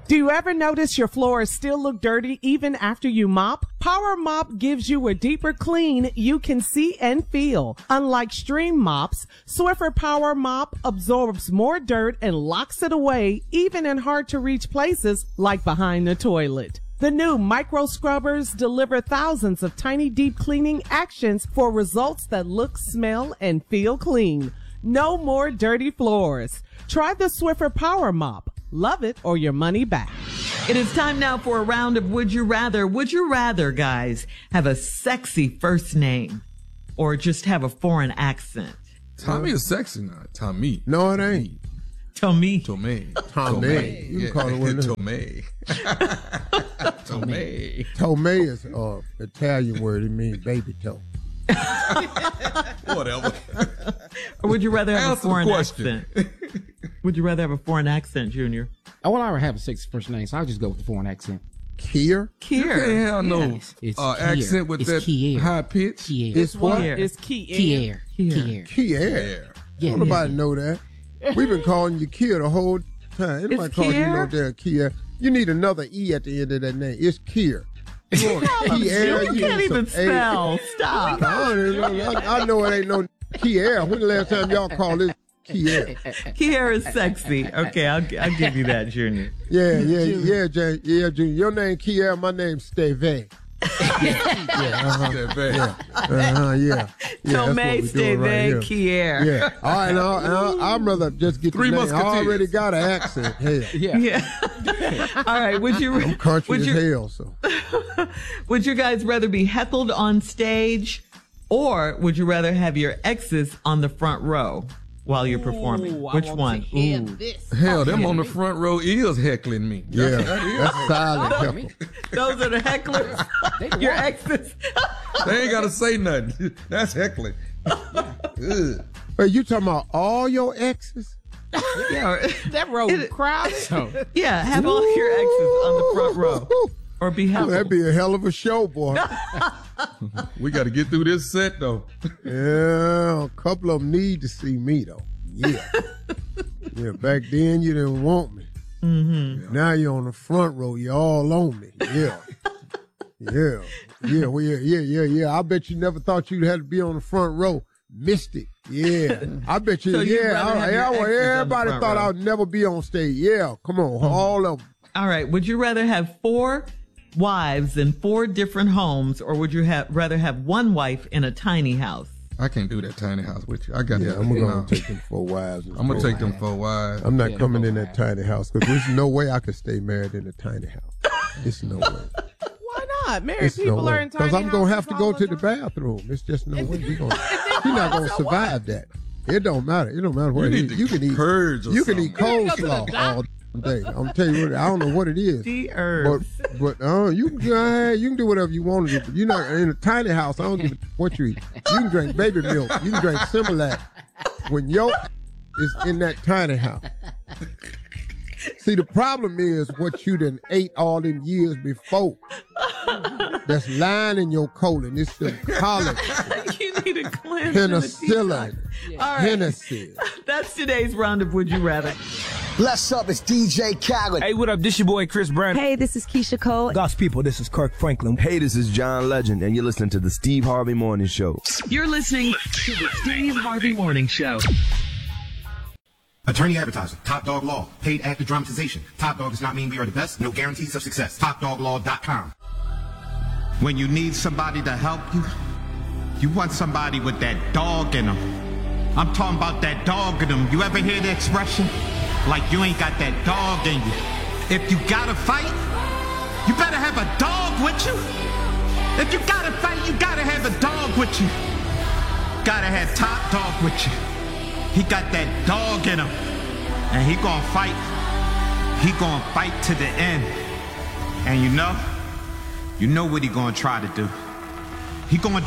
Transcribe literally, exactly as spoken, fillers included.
Do you ever notice your floors still look dirty even after you mop? Power Mop gives you a deeper clean you can see and feel. Unlike stream mops, Swiffer Power Mop absorbs more dirt and locks it away even in hard to reach places like behind the toilet. The new micro scrubbers deliver thousands of tiny deep cleaning actions for results that look, smell, and feel clean. No more dirty floors. Try the Swiffer Power Mop. Love it or your money back. It is time now for a round of Would You Rather. Would you rather, guys, have a sexy first name or just have a foreign accent? Tommy is sexy now. Tommy. No, it ain't. Tommy. Tommy. Tommy. You can call it what it is. Tommy. Tommy. Tomei is an uh, Italian word. It means baby toe. Whatever. Or would you rather have Answer a foreign the question. accent? Would you rather have a foreign accent, Junior? I would already have a sexy first name, so I'll just go with the foreign accent. Kier? You can't Kier. have no Yes, it's uh, Kier. accent with It's that Kier. high pitch. Kier. It's what? Kier. It's Kier. Kier. Kier. Kier. Kier. Yeah, Don't nobody know that. We've been calling you Kier the whole time. Anybody It's calling you Kier? no damn Kier. You need another E at the end of that name. It's Kier. You, Kier, You can't even spell. Stop. I, don't even know. I, I know it ain't no Kier. When the last time y'all called this Kier? Kier is sexy. Okay, I'll, I'll give you that, Junior. Yeah, yeah, yeah, Jay, yeah, Junior. Your name Kier, my name's Steve. Yeah, uh-huh. Yeah, uh-huh, yeah. yeah Tomei, Steve, right Kier. Yeah. All right, now, now, I'd rather just get Three the name. I Musketeers. already got an accent. Hell. Yeah. Yeah. All right. Would you? I'm country would as you, hell, so. Would you guys rather be heckled on stage, or would you rather have your exes on the front row while you're performing? Ooh, I Which want one? to hear Ooh. this. Hell, them on the front row is heckling me. Yeah, That's, that is. that's silent heckle. Those are the hecklers. Your exes. They ain't got to say nothing. That's heckling. Ugh. Wait, you talking about all your exes? Yeah. That road It- crowd. So, Yeah. Have all your exes on the front row, or be Oh, heckled. that'd be a hell of a show, boy. We got to get through this set, though. Yeah, a couple of them need to see me, though. Yeah. Yeah, back then you didn't want me. Mm-hmm. Now you're on the front row. You're all on me. Yeah. Yeah. Yeah, well, yeah, yeah, yeah, yeah. I bet you never thought you'd have to be on the front row. Missed it. Yeah. I bet you, So you'd yeah. rather I, have your yeah well, exes on the everybody front thought row. I'd never be on stage. Yeah. Come on. All of them. All right. Would you rather have four wives in four different homes, or would you have rather have one wife in a tiny house? I can't do that tiny house with you. I got Yeah, that. I'm going Nah. to take them four wives. and I'm going to four take them wives. for a while. I'm not Yeah, coming them in four that tiny house because there's no way I could stay married in a tiny house. It's no way. Why not? Married It's people no are way. in tiny Because I'm going to have houses to go all to the time. bathroom. It's just no way. You're, gonna, you're not going to survive that. It don't matter. It don't matter what You it need is. to You can eat. purge or You can eat something. coleslaw all day. I'm telling you what. I don't know what it is. The herbs. But but uh, you can uh, you can do whatever you want to do. But you're not in a tiny house. I don't give a what you eat. You can drink baby milk. You can drink Similac. When your is in that tiny house. See, the problem is what you done ate all them years before. That's lying in your colon. It's the collagen, You need a cleanse. and a penicillin, detox. All right. Hennessy. That's today's round of Would You Rather. Bless up, it's D J Khaled. Hey, what up? This your boy Chris Brown. Hey, this is Keisha Cole. God's people, this is Kirk Franklin. Hey, this is John Legend, and you're listening to the Steve Harvey Morning Show. You're listening to the Steve Harvey Morning Show. Attorney advertising, Top Dog Law, paid actor dramatization. Top Dog does not mean we are the best, no guarantees of success. top dog law dot com. When you need somebody to help you, you want somebody with that dog in them. I'm talking about that dog in them. You ever hear the expression? Like you ain't got that dog in you. If you gotta fight, you better have a dog with you. If you gotta fight, you gotta have a dog with you. Gotta have Top Dog with you. He got that dog in him. And he gonna fight. He gonna fight to the end. And you know, you know what he gonna try to do. He gonna